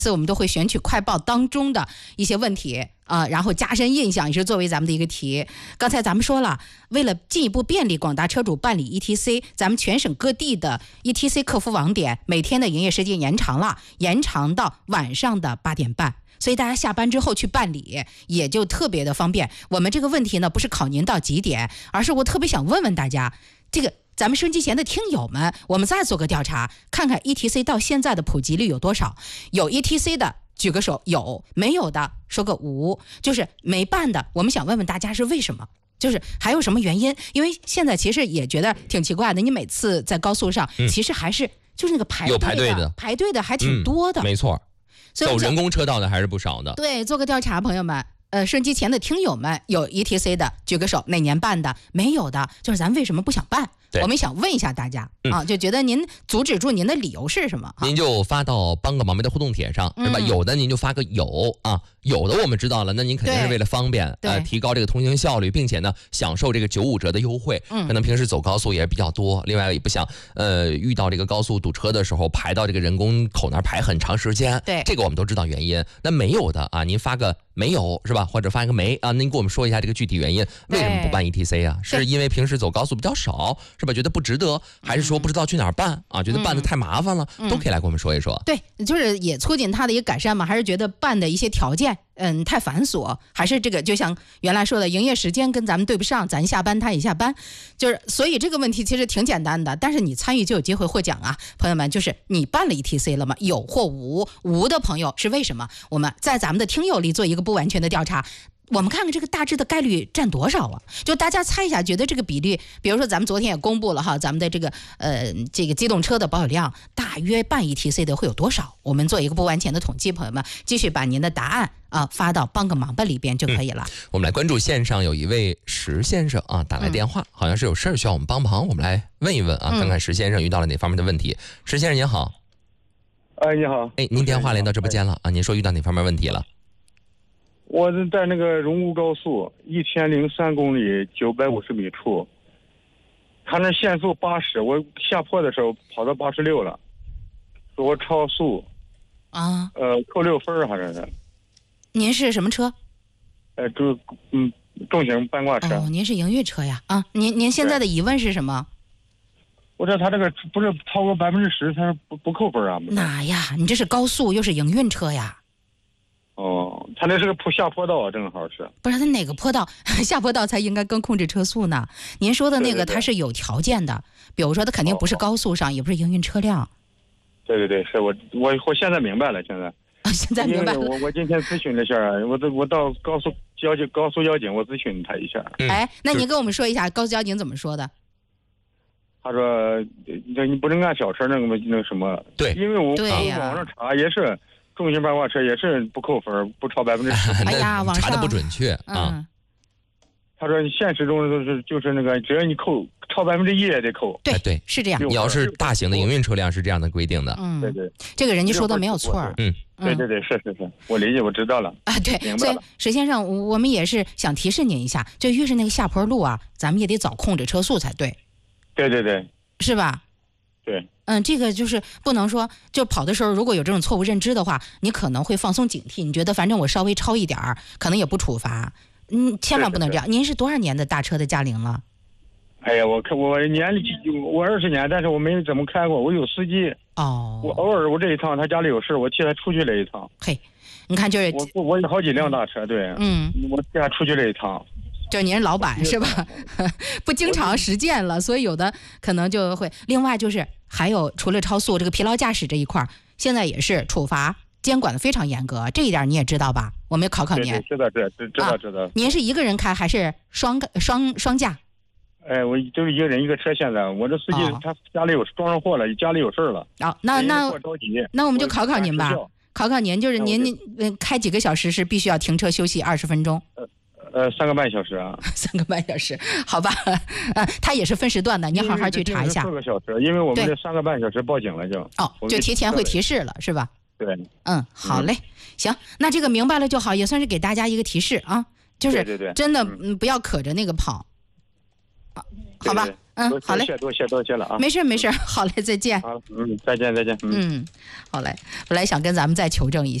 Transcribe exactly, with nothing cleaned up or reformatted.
次我们都会选取快报当中的一些问题啊、呃，然后加深印象，也是作为咱们的一个题。刚才咱们说了，为了进一步便利广大车主办理 E T C， 咱们全省各地的 E T C 客服网点每天的营业时间延长了，延长到晚上的八点半。所以大家下班之后去办理也就特别的方便。我们这个问题呢，不是考您到几点，而是我特别想问问大家，这个咱们收音机前的听友们，我们再做个调查，看看 E T C 到现在的普及率有多少。有 E T C 的举个手，有；没有的说个无。就是没办的，我们想问问大家是为什么，就是还有什么原因？因为现在其实也觉得挺奇怪的，你每次在高速上， 嗯、 其实还是就是那个排队的， 有排队的， 排队的还挺多的， 嗯、没错。走人工车道的还是不少的。 对，做个调查，朋友们，呃，收音机前的听友们，有 E T C 的举个手，哪年办的？没有的，就是咱为什么不想办？我们想问一下大家、嗯、啊，就觉得您阻止住您的理由是什么？ 您就发到帮个忙呗的互动帖上，是吧？嗯、有的您就发个有啊，有的我们知道了，那您肯定是为了方便，呃，提高这个通行效率，并且呢，享受这个九五折的优惠。嗯，可能平时走高速也是比较多，另外也不想呃遇到这个高速堵车的时候排到这个人工口那儿排很长时间。 对， 这个我们都知道原因。那没有的啊，您发个没有是吧？或者发一个没啊，您给我们说一下这个具体原因，为什么不办 E T C 啊？是因为平时走高速比较少，是吧？觉得不值得，还是说不知道去哪儿办啊？觉得办的太麻烦了，嗯、都可以来跟我们说一说。 对，就是也促进他的一个改善嘛，还是觉得办的一些条件嗯太繁琐，还是这个就像原来说的营业时间跟咱们对不上，咱下班他也下班，就是所以这个问题其实挺简单的，但是你参与就有机会获奖啊，朋友们，就是你办了 E T C 了吗？有或无，无的朋友是为什么？我们在咱们的听友里做一个不完全的调查。我们看看这个大致的概率占多少啊？就大家猜一下，觉得这个比例，比如说咱们昨天也公布了哈，咱们的这个呃这个机动车的保有量，大约办 E T C 的会有多少？我们做一个不完全的统计，朋友们继续把您的答案啊发到帮个忙吧里边就可以了、嗯。 我们来关注线上有一位石先生啊打来电话，嗯、好像是有事儿需要我们帮忙，我们来问一问啊，嗯、看看石先生遇到了哪方面的问题。石先生您好， 哎你好， 哎您电话连到直播间了啊，您说遇到哪方面问题了？ 我在那个荣乌高速一千零三公里九百五十米处，他那限速八十，我下坡的时候跑到八十六了，说我超速啊， 呃，扣六分好像是。 您是什么车？ 呃，就嗯，重型半挂车。 哦，您是营运车呀？啊，您您现在的疑问是什么？ 我说他这个不是超过百分之十，他不不扣分啊？ 哪呀？你这是高速又是营运车呀？ 哦，他那是个坡下坡道啊，正好是。 不是他哪个坡道？下坡道才应该更控制车速呢。您说的那个， 它是有条件的，比如说他肯定不是高速上，哦、也不是营运车辆。 对对对，是我我我现在明白了，现在。 啊，现在明白了。 我我今天咨询了一下，我到我到高速交警高速交警，我咨询他一下。 嗯、哎，那您跟我们说一下，高速交警怎么说的？ 他说：“这你不能按小车那个那个什么。” 对， 因为我我网上查也是。重型半挂车也是不扣分，不超百分之十。 哎呀，网上查的不准确啊、 嗯。 他说现实中都是就是那个，只要你扣超百分之一也得扣。 对、 哎、对， 是这样。 你要是大型的营运车辆是这样的规定的。 嗯， 对对， 这个人家说的没有错。 嗯， 对对对，是是是，我理解，我知道了。 啊，对，所以石先生，我们也是想提示您一下，就越是那个下坡路啊，咱们也得早控制车速才对。 对对对， 是吧？ 对。 嗯，这个就是不能说，就跑的时候如果有这种错误认知的话，你可能会放松警惕，你觉得反正我稍微超一点儿，可能也不处罚。嗯，千万不能这样。您是多少年的大车的驾龄了？ 哎呀，我我年里我二十年，但是我没怎么开过，我有司机。 哦。 我偶尔我这一趟他家里有事，我替他出去了一趟。 嘿，你看就是我我有好几辆大车，对， 嗯， 我替他出去了一趟。 就您是老板是吧？不经常实践了，所以有的可能就会。另外就是还有除了超速，这个疲劳驾驶这一块，现在也是处罚监管的非常严格，这一点你也知道吧？我们考考您。 知道知道知道知道。 您是一个人开还是双双双驾？ 哎，我就是一个人一个车，现在我这司机他家里有装上货了，家里有事了。 哦，那那那我们就考考您吧，考考您，就是您嗯开几个小时是必须要停车休息二十分钟？ 呃，三个半小时啊， 三个半小时，好吧，呃，它也是分时段的，您好好去查一下。 四个小时，因为我们这三个半小时报警了就。 哦，就提前会提示了，是吧？ 对。 嗯，好嘞，嗯、行，那这个明白了就好，也算是给大家一个提示啊，就是真的， 对对对嗯，不要可着那个跑，好吧。 对对嗯，好嘞， 多谢多谢了啊。 没事没事，好嘞，再见。 好，嗯，再见再见。 嗯，好嘞，本来想跟咱们再求证一下。